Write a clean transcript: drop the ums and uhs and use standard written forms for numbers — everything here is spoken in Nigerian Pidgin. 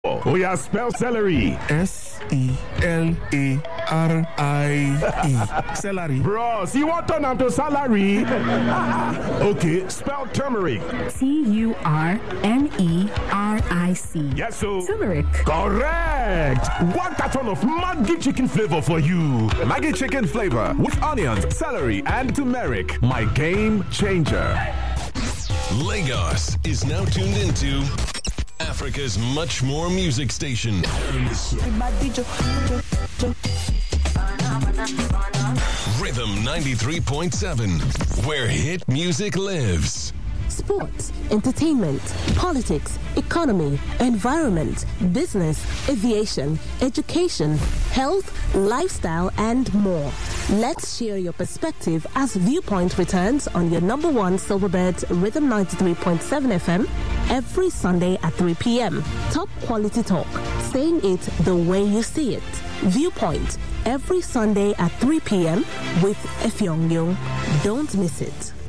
Oh yeah, spell celery. S-E-L-A-R-I-E. Celery. Bros, you want turn to salary? Okay, spell turmeric. Turmeric. Yes, so. Turmeric. Correct. One carton of Maggi chicken flavor for you. Maggi chicken flavor with onions, celery, and turmeric. My game changer. Lagos is now tuned into Africa's much more music station. Rhythm 93.7, where hit music lives. Sports, entertainment, politics, economy, environment, business, aviation, education, health, lifestyle, and more. Let's share your perspective as Viewpoint returns on your number one Silverbird Rhythm 93.7 FM every Sunday at 3 p.m. Top quality talk, saying it the way you see it. Viewpoint every Sunday at 3 p.m. with Efyong Yung. Don't miss it.